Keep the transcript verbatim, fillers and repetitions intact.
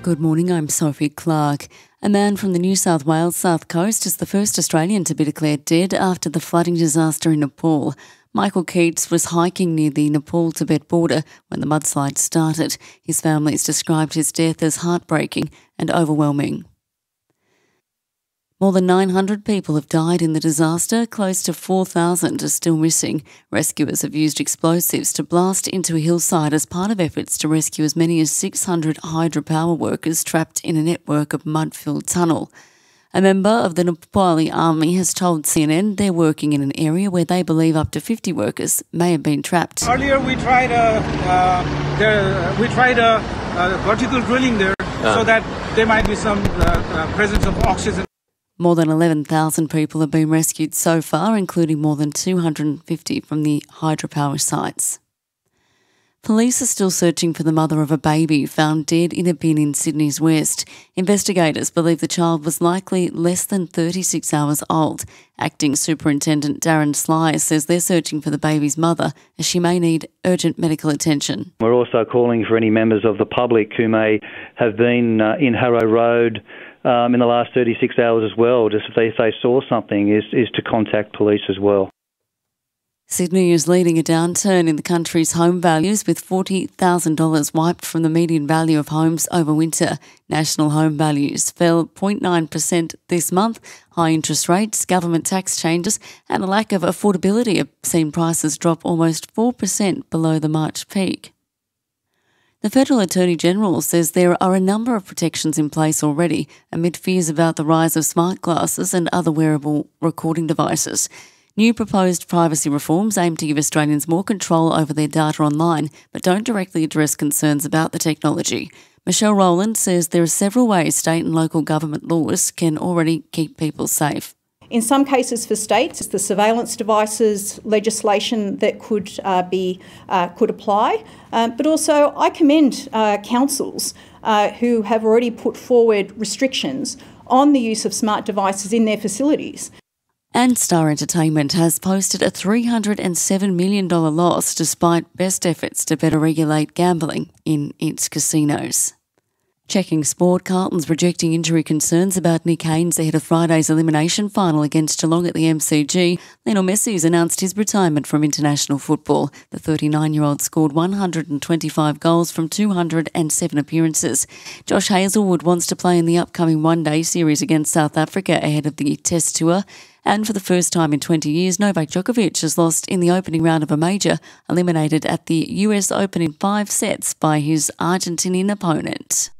Good morning, I'm Sophie Clark. A man from the New South Wales south coast is the first Australian to be declared dead after the flooding disaster in Nepal. Michael Keats was hiking near the Nepal-Tibet border when the mudslide started. His family has described his death as heartbreaking and overwhelming. More than nine hundred people have died in the disaster. Close to four thousand are still missing. Rescuers have used explosives to blast into a hillside as part of efforts to rescue as many as six hundred hydropower workers trapped in a network of mud-filled tunnel. A member of the Nepali army has told C N N they're working in an area where they believe up to fifty workers may have been trapped. Earlier we tried a, uh, there, we tried a, a vertical drilling there uh. so that there might be some uh, uh, presence of oxygen. More than eleven thousand people have been rescued so far, including more than two hundred fifty from the hydropower sites. Police are still searching for the mother of a baby found dead in a bin in Sydney's West. Investigators believe the child was likely less than thirty-six hours old. Acting Superintendent Darren Sly says they're searching for the baby's mother as she may need urgent medical attention. We're also calling for any members of the public who may have been uh, in Harrow Road Um, in the last thirty-six hours as well, just if they, if they saw something, is, is to contact police as well. Sydney is leading a downturn in the country's home values, with forty thousand dollars wiped from the median value of homes over winter. National home values fell zero point nine percent this month. High interest rates, government tax changes and a lack of affordability have seen prices drop almost four percent below the March peak. The Federal Attorney-General says there are a number of protections in place already amid fears about the rise of smart glasses and other wearable recording devices. New proposed privacy reforms aim to give Australians more control over their data online, but don't directly address concerns about the technology. Michelle Rowland says there are several ways state and local government laws can already keep people safe. In some cases for states, it's the surveillance devices legislation that could uh, be uh, could apply. Um, but also I commend uh, councils uh, who have already put forward restrictions on the use of smart devices in their facilities. And Star Entertainment has posted a three hundred seven million dollars loss despite best efforts to better regulate gambling in its casinos. Checking sport, Carlton's rejecting injury concerns about Nick Haynes ahead of Friday's elimination final against Geelong at the M C G. Lionel Messi's announced his retirement from international football. The thirty-nine-year-old scored one hundred twenty-five goals from two hundred seven appearances. Josh Hazlewood wants to play in the upcoming one-day series against South Africa ahead of the Test Tour. And for the first time in twenty years, Novak Djokovic has lost in the opening round of a major, eliminated at the U S Open in five sets by his Argentinian opponent.